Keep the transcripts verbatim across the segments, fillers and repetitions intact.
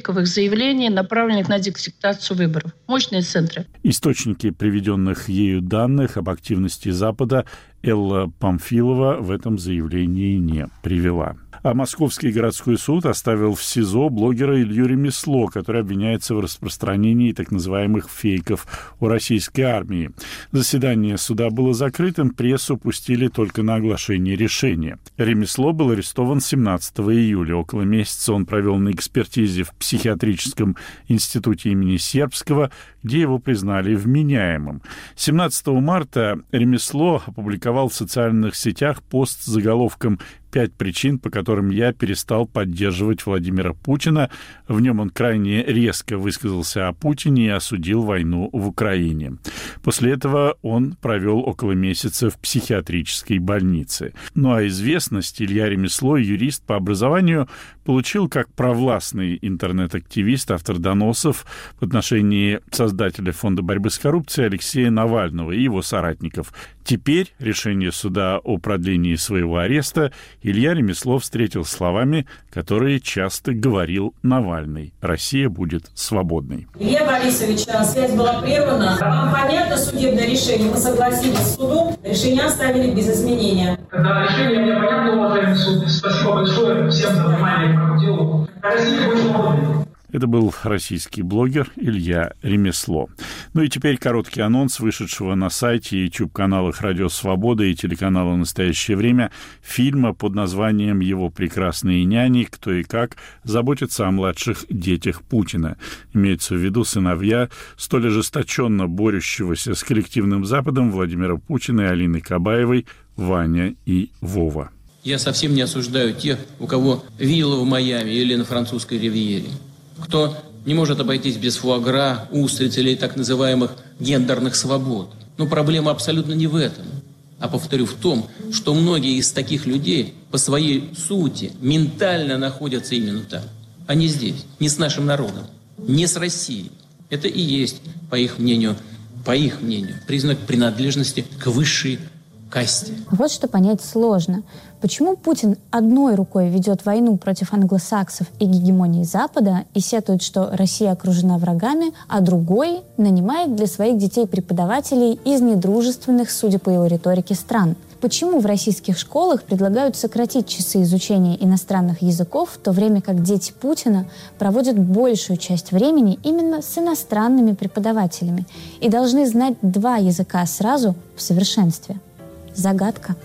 фейковых заявлений, направленных на диктатуру выборов. Мощные центры. Источники приведенных ею данных об активности Запада Элла Памфилова в этом заявлении не привела. А Московский городской суд оставил в СИЗО блогера Илью Ремесло, который обвиняется в распространении так называемых фейков о российской армии. Заседание суда было закрытым, прессу пустили только на оглашение решения. Ремесло был арестован семнадцатого июля. Около месяца он провел на экспертизе в психиатрическом институте имени Сербского, где его признали вменяемым. семнадцатого марта Ремесло опубликовал в социальных сетях пост с заголовком «Пять причин, по которым я перестал поддерживать Владимира Путина». В нем он крайне резко высказался о Путине и осудил войну в Украине. После этого он провел около месяца в психиатрической больнице. Ну а известность Илья Ремесло, юрист по образованию, получил как провластный интернет-активист, автор доносов в отношении создателя Фонда борьбы с коррупцией Алексея Навального и его соратников. Теперь решение суда о продлении своего ареста Илья Ремесло встретил словами, которые часто говорил Навальный: «Россия будет свободной». Илья Борисович, связь была прервана. Вам понятно судебное решение? Мы согласились с судом, решение оставили без изменения. Да, решение мне понятно, уважаемый суд. Спасибо большое всем за внимание к делу. Россия будет свободной. Это был российский блогер Илья Ремесло. Ну и теперь короткий анонс вышедшего на сайте и YouTube-каналах «Радио Свобода» и телеканала «Настоящее время» фильма под названием «Его прекрасные няни. Кто и как заботится о младших детях Путина». Имеется в виду сыновья столь ожесточенно борющегося с коллективным Западом Владимира Путина и Алины Кабаевой, Ваня и Вова. Я совсем не осуждаю тех, у кого вилла в Майами или на французской ривьере. Кто не может обойтись без фуагра, устриц или так называемых гендерных свобод. Но проблема абсолютно не в этом. А, повторю, в том, что многие из таких людей по своей сути ментально находятся именно там, а не здесь, не с нашим народом, не с Россией. Это и есть, по их мнению, по их мнению, признак принадлежности к высшей касте. Вот что понять сложно. Почему Путин одной рукой ведет войну против англосаксов и гегемонии Запада и сетует, что Россия окружена врагами, а другой нанимает для своих детей преподавателей из недружественных, судя по его риторике, стран? Почему в российских школах предлагают сократить часы изучения иностранных языков, в то время как дети Путина проводят большую часть времени именно с иностранными преподавателями и должны знать два языка сразу в совершенстве? Загадка.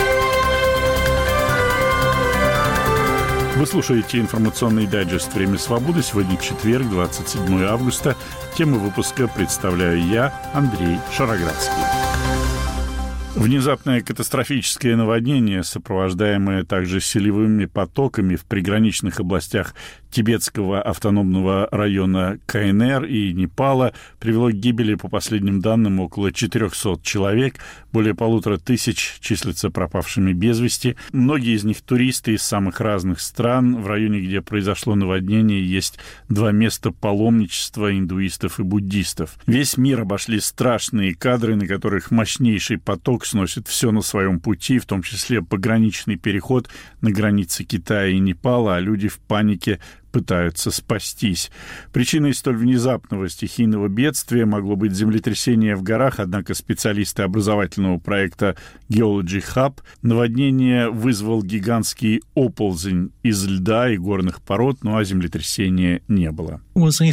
Вы слушаете информационный дайджест «Время свободы». Сегодня четверг, двадцать седьмого августа. Тему выпуска представляю я, Андрей Шароградский. Внезапное катастрофическое наводнение, сопровождаемое также селевыми потоками в приграничных областях Тибетского автономного района КНР и Непала, привело к гибели, по последним данным, около четырехсот человек. Более полутора тысяч числятся пропавшими без вести. Многие из них туристы из самых разных стран. В районе, где произошло наводнение, есть два места паломничества индуистов и буддистов. Весь мир обошли страшные кадры, на которых мощнейший поток сносит все на своем пути, в том числе пограничный переход на границе Китая и Непала, а люди в панике пытаются спастись. Причиной столь внезапного стихийного бедствия могло быть землетрясение в горах, однако специалисты образовательного проекта Geology Hub наводнение вызвал гигантский оползень из льда и горных пород, ну а землетрясения не было.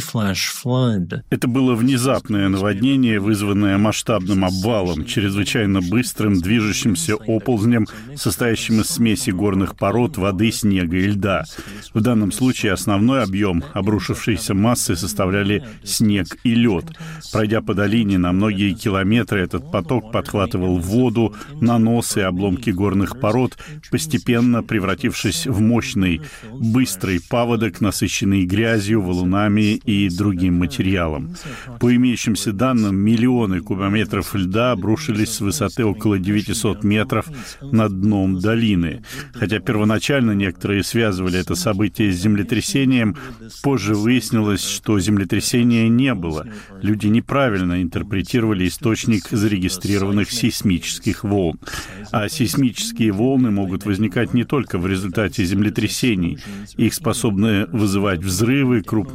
Это было внезапное наводнение, вызванное масштабным обвалом, чрезвычайно быстрым движущимся оползнем, состоящим из смеси горных пород, воды, снега и льда. В данном случае основной объем обрушившейся массы составляли снег и лед. Пройдя по долине на многие километры, этот поток подхватывал воду, наносы и обломки горных пород, постепенно превратившись в мощный, быстрый паводок, насыщенный грязью, валунами и другим материалом. По имеющимся данным, миллионы кубометров льда обрушились с высоты около девятисот метров над дном долины. Хотя первоначально некоторые связывали это событие с землетрясением, позже выяснилось, что землетрясения не было. Люди неправильно интерпретировали источник зарегистрированных сейсмических волн. А сейсмические волны могут возникать не только в результате землетрясений. Их способны вызывать взрывы, крупные